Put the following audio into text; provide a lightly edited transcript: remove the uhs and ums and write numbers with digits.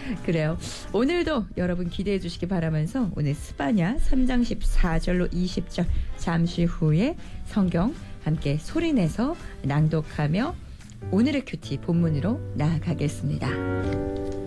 그래요. 오늘도 여러분 기대해 주시기 바라면서 오늘 스바냐 3장 14절로 20절 잠시 후에 성경 함께 소리내서 낭독하며 오늘의 큐티 본문으로 나아가겠습니다.